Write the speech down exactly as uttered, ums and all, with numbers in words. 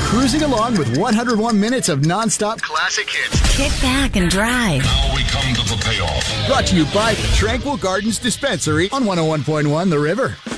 cruising along with one hundred one minutes of nonstop classic hits. Kick back and drive. Now we come to the payoff. Brought to you by the Tranquil Gardens Dispensary on one oh one point one The River.